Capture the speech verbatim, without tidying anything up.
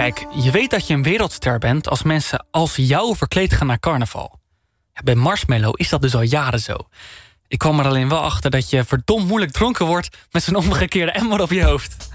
Kijk, je weet dat je een wereldster bent als mensen als jou verkleed gaan naar carnaval. Ja, bij Marshmello is dat dus al jaren zo. Ik kwam er alleen wel achter dat je verdomd moeilijk dronken wordt met zo'n omgekeerde emmer op je hoofd.